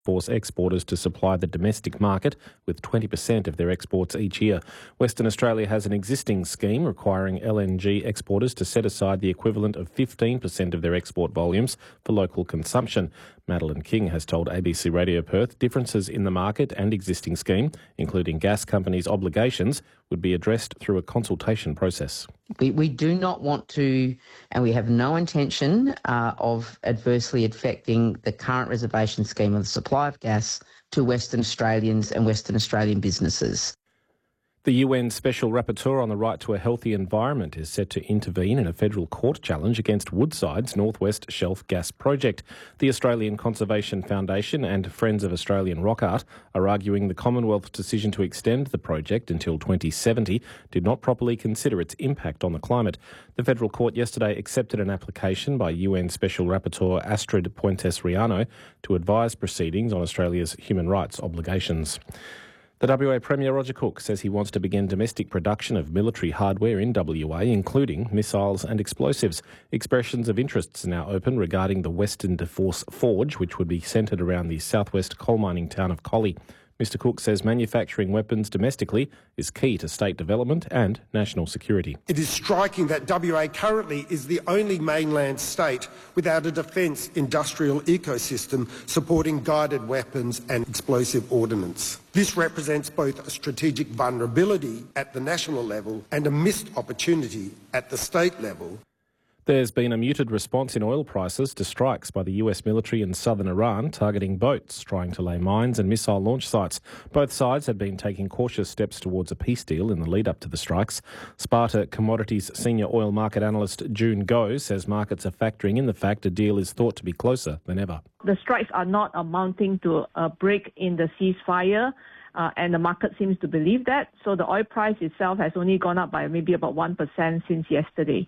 force exporters to supply the domestic market with 20% of their exports each year. Western Australia has an existing scheme requiring LNG exporters to set aside the equivalent of 15% of their export volumes for local consumption. Madeline King has told ABC Radio Perth differences in the market and existing scheme, including gas companies' obligations, would be addressed through a consultation process. We do not want to, and we have no intention of adversely affecting the current reservation scheme of the supply of gas to Western Australians and Western Australian businesses. The UN Special Rapporteur on the Right to a Healthy Environment is set to intervene in a federal court challenge against Woodside's North West Shelf gas project. The Australian Conservation Foundation and Friends of Australian Rock Art are arguing the Commonwealth's decision to extend the project until 2070 did not properly consider its impact on the climate. The federal court yesterday accepted an application by UN Special Rapporteur Astrid Puentes-Riano to advise proceedings on Australia's human rights obligations. The WA Premier Roger Cook says he wants to begin domestic production of military hardware in WA, including missiles and explosives. Expressions of interests are now open regarding the Western Force Forge, which would be centred around the southwest coal mining town of Collie. Mr Cook says manufacturing weapons domestically is key to state development and national security. It is striking that WA currently is the only mainland state without a defence industrial ecosystem supporting guided weapons and explosive ordnance. This represents both a strategic vulnerability at the national level and a missed opportunity at the state level. There's been a muted response in oil prices to strikes by the US military in southern Iran targeting boats trying to lay mines and missile launch sites. Both sides had been taking cautious steps towards a peace deal in the lead-up to the strikes. Sparta Commodities senior oil market analyst June Goh says markets are factoring in the fact a deal is thought to be closer than ever. The strikes are not amounting to a break in the ceasefire. And the market seems to believe that. So the oil price itself has only gone up by maybe about 1% since yesterday.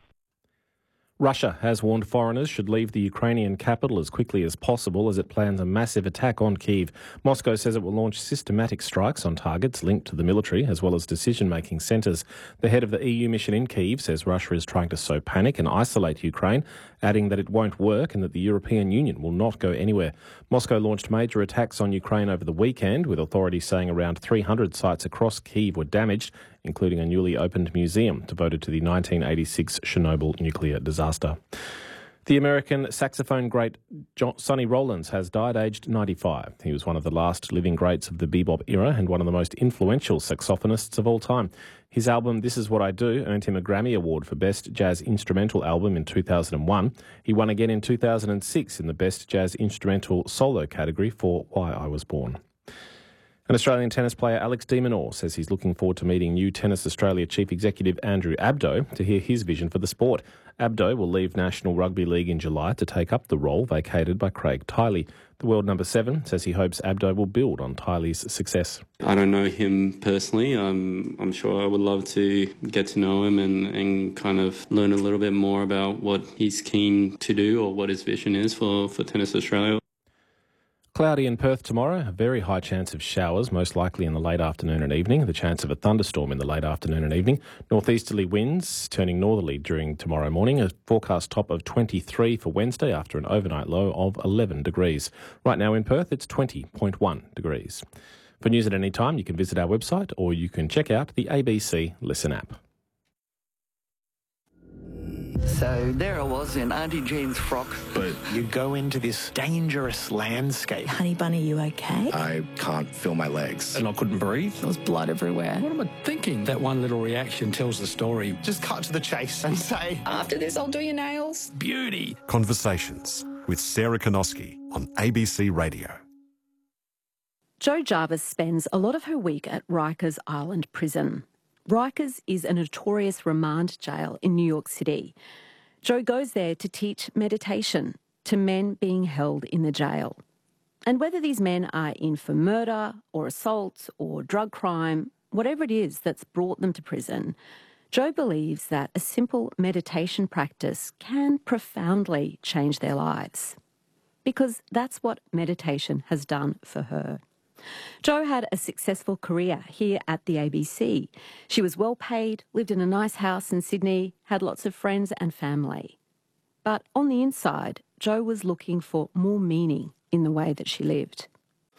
Russia has warned foreigners should leave the Ukrainian capital as quickly as possible as it plans a massive attack on Kyiv. Moscow says it will launch systematic strikes on targets linked to the military as well as decision-making centres. The head of the EU mission in Kyiv says Russia is trying to sow panic and isolate Ukraine, adding that it won't work and that the European Union will not go anywhere. Moscow launched major attacks on Ukraine over the weekend, with authorities saying around 300 sites across Kyiv were damaged, including a newly opened museum devoted to the 1986 Chernobyl nuclear disaster. The American saxophone great Sonny Rollins has died aged 95. He was one of the last living greats of the bebop era and one of the most influential saxophonists of all time. His album This Is What I Do earned him a Grammy Award for Best Jazz Instrumental Album in 2001. He won again in 2006 in the Best Jazz Instrumental Solo category for Why I Was Born. An Australian tennis player, Alex de Minaur, says he's looking forward to meeting new Tennis Australia Chief Executive Andrew Abdo to hear his vision for the sport. Abdo will leave National Rugby League in July to take up the role vacated by Craig Tiley. The world number 7 says he hopes Abdo will build on Tiley's success. I don't know him personally. I'm sure I would love to get to know him and kind of learn a little bit more about what he's keen to do or what his vision is for Tennis Australia. Cloudy in Perth tomorrow, a very high chance of showers, most likely in the late afternoon and evening, the chance of a thunderstorm in the late afternoon and evening. Northeasterly winds turning northerly during tomorrow morning, a forecast top of 23 for Wednesday after an overnight low of 11 degrees. Right now in Perth, it's 20.1 degrees. For news at any time, you can visit our website or you can check out the ABC Listen app. So there I was in Auntie Jean's frock. But you go into this dangerous landscape. Honey Bunny, you okay? I can't feel my legs. And I couldn't breathe. There was blood everywhere. What am I thinking? That one little reaction tells the story. Just cut to the chase and say, After this, I'll do your nails. Beauty. Conversations with Sarah Konoski on ABC Radio. Jo Jarvis spends a lot of her week at Rikers Island Prison. Rikers is a notorious remand jail in New York City. Jo goes there to teach meditation to men being held in the jail. And whether these men are in for murder or assault or drug crime, whatever it is that's brought them to prison, Jo believes that a simple meditation practice can profoundly change their lives. Because that's what meditation has done for her. Jo had a successful career here at the ABC. She was well paid, lived in a nice house in Sydney, had lots of friends and family. But on the inside, Jo was looking for more meaning in the way that she lived.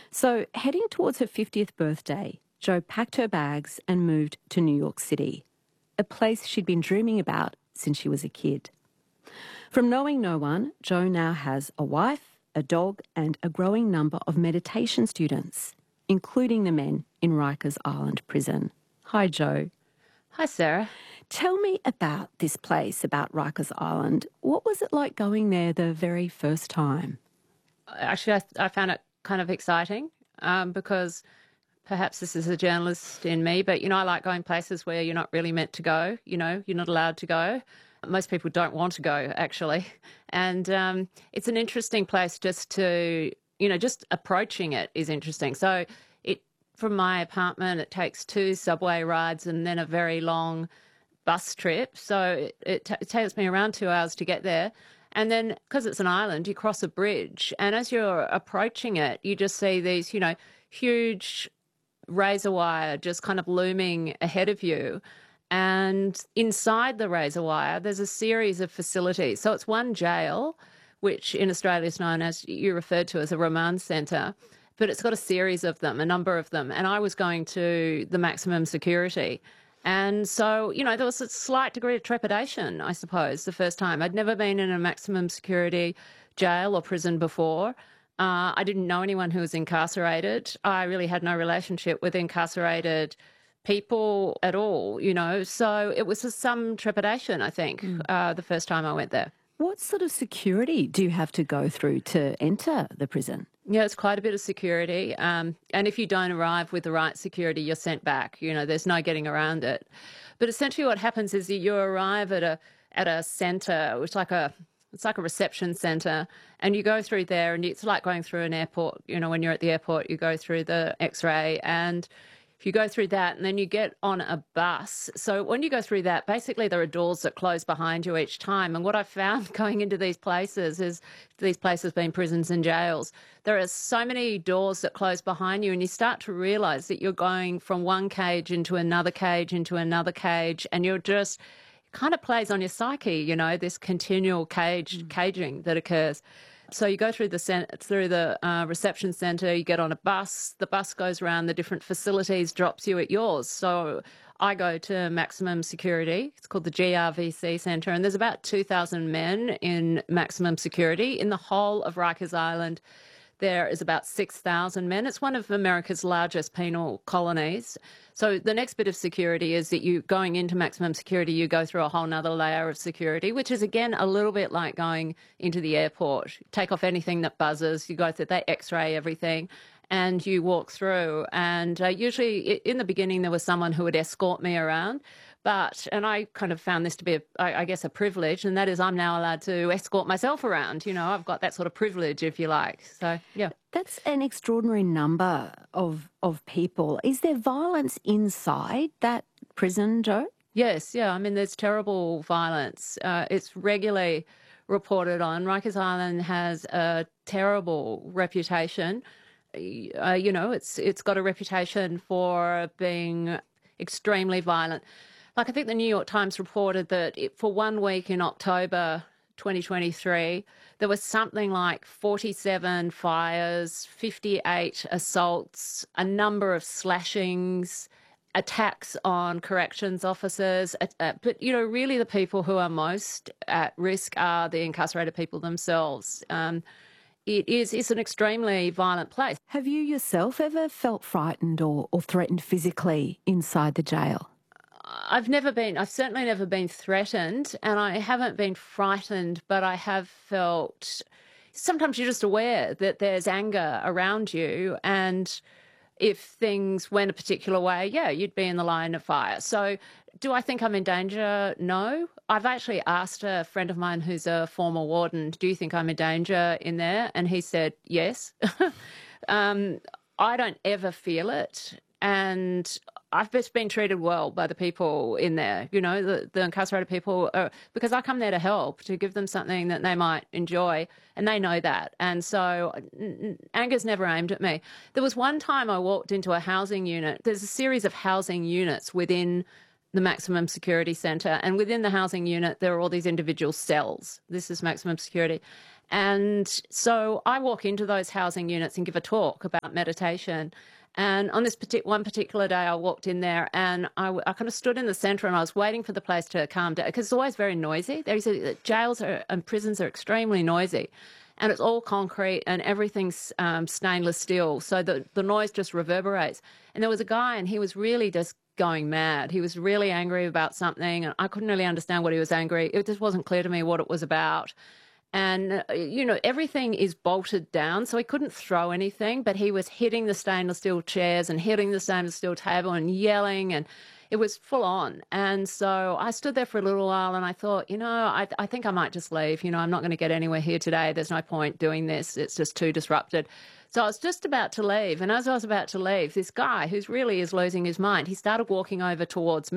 So, heading towards her 50th birthday, Jo packed her bags and moved to New York City, a place she'd been dreaming about since she was a kid. From knowing no one, Jo now has a wife, a dog, and a growing number of meditation students, including the men in Rikers Island prison. Hi, Jo. Hi, Sarah. Tell me about this place, about Rikers Island. What was it like going there the very first time? Actually, I found it kind of exciting because perhaps this is a journalist in me, but, I like going places where you're not really meant to go, you're not allowed to go. Most people don't want to go, actually. And it's an interesting place just to, just approaching it is interesting. So from my apartment, it takes 2 subway rides and then a very long bus trip. So it takes me around 2 hours to get there. And then, because it's an island, you cross a bridge. And as you're approaching it, you just see these, huge razor wire just kind of looming ahead of you. And inside the razor wire, there's a series of facilities. So it's one jail, which in Australia is known as, you referred to as a remand centre, but it's got a series of them, a number of them. And I was going to the maximum security. And so, there was a slight degree of trepidation, I suppose, the first time. I'd never been in a maximum security jail or prison before. I didn't know anyone who was incarcerated. I really had no relationship with incarcerated people at all, So it was some trepidation, I think, the first time I went there. What sort of security do you have to go through to enter the prison? Yeah, it's quite a bit of security. And if you don't arrive with the right security, you're sent back. There's no getting around it. But essentially what happens is you arrive at a centre, which it's like a reception centre, and you go through there, and it's like going through an airport. When you're at the airport, you go through the X-ray, and if you go through that, and then you get on a bus. So when you go through that, basically there are doors that close behind you each time. And what I found going into these places is, these places being prisons and jails, there are so many doors that close behind you, and you start to realise that you're going from one cage into another cage into another cage, and you're just, it kind of plays on your psyche, this continual caging that occurs. So you go through the reception centre, you get on a bus, the bus goes around the different facilities, drops you at yours. So I go to maximum security. It's called the GRVC Centre, and there's about 2,000 men in maximum security. In the whole of Rikers Island, there is about 6,000 men. It's one of America's largest penal colonies. So the next bit of security is that you going into maximum security, you go through a whole nother layer of security, which is, again, a little bit like going into the airport. You take off anything that buzzes, you go through, they X-ray everything, and you walk through. And usually in the beginning there was someone who would escort me around. And I kind of found this to be, I guess, a privilege, and that is I'm now allowed to escort myself around. I've got that sort of privilege, if you like. So, yeah. That's an extraordinary number of people. Is there violence inside that prison, Jo? Yes, yeah. I mean, there's terrible violence. It's regularly reported on. Rikers Island has a terrible reputation. It's got a reputation for being extremely violent. Like, I think the New York Times reported that for 1 week in October 2023, there was something like 47 fires, 58 assaults, a number of slashings, attacks on corrections officers. But, really the people who are most at risk are the incarcerated people themselves. It's an extremely violent place. Have you yourself ever felt frightened or threatened physically inside the jail? I've certainly never been threatened, and I haven't been frightened, but I have felt, sometimes you're just aware that there's anger around you, and if things went a particular way, you'd be in the line of fire. So do I think I'm in danger? No. I've actually asked a friend of mine who's a former warden, do you think I'm in danger in there? And he said, yes. I don't ever feel it. And I've just been treated well by the people in there, the incarcerated people, because I come there to help, to give them something that they might enjoy, and they know that. And so anger's never aimed at me. There was one time I walked into a housing unit. There's a series of housing units within the maximum security centre, and within the housing unit there are all these individual cells. This is maximum security. And so I walk into those housing units and give a talk about meditation. And on this one particular day, I walked in there and I kind of stood in the centre and I was waiting for the place to calm down because it's always very noisy. Jails and prisons are extremely noisy. And it's all concrete and everything's stainless steel. So the noise just reverberates. And there was a guy and he was really just going mad. He was really angry about something and I couldn't really understand what he was angry. It just wasn't clear to me what it was about. And, everything is bolted down, so he couldn't throw anything, but he was hitting the stainless steel chairs and hitting the stainless steel table and yelling, and it was full on. And so I stood there for a little while and I thought, I think I might just leave. I'm not going to get anywhere here today. There's no point doing this. It's just too disrupted. So I was just about to leave. And as I was about to leave, this guy who's really is losing his mind, he started walking over towards me.